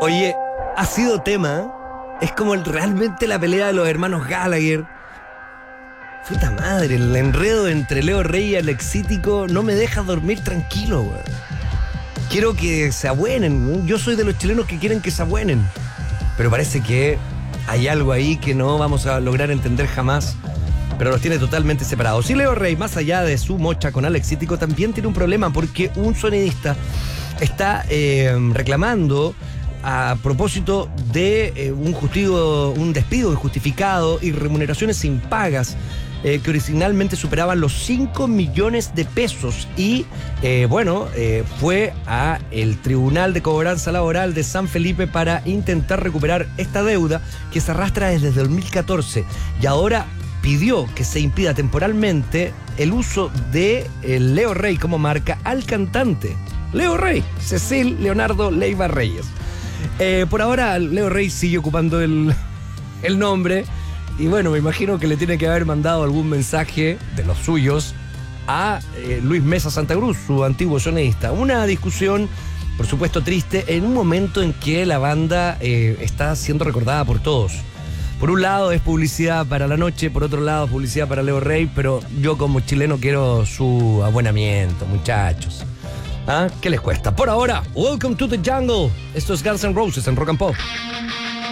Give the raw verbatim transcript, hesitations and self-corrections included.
Oye, ha sido tema. Es como el- realmente la pelea de los hermanos Gallagher. Puta madre, el enredo entre Leo Rey y Alexítico no me deja dormir tranquilo, weón. Quiero que se abuenen. Yo soy de los chilenos que quieren que se abuenen. Pero parece que hay algo ahí que no vamos a lograr entender jamás. Pero los tiene totalmente separados. Y Leo Rey, más allá de su mocha con Alexítico, también tiene un problema porque un sonidista está eh, reclamando a propósito de eh, un, justigo, un despido injustificado y remuneraciones impagas eh, que originalmente superaban los cinco millones de pesos. Y eh, bueno, eh, fue a el Tribunal de Cobranza Laboral de San Felipe para intentar recuperar esta deuda que se arrastra desde dos mil catorce. Y ahora pidió que se impida temporalmente el uso de eh, Leo Rey como marca al cantante Leo Rey, Cecil Leonardo Leiva Reyes. Eh, por ahora Leo Rey sigue ocupando el, el nombre y bueno, me imagino que le tiene que haber mandado algún mensaje de los suyos a eh, Luis Mesa Santa Cruz, su antiguo sonidista. Una discusión, por supuesto, triste en un momento en que la banda eh, está siendo recordada por todos. Por un lado es publicidad para la noche, por otro lado publicidad para Leo Rey, pero yo como chileno quiero su abonamiento, muchachos. ¿Ah? ¿Qué les cuesta? Por ahora, Welcome to the Jungle. Esto es Guns N' Roses en Rock and Pop.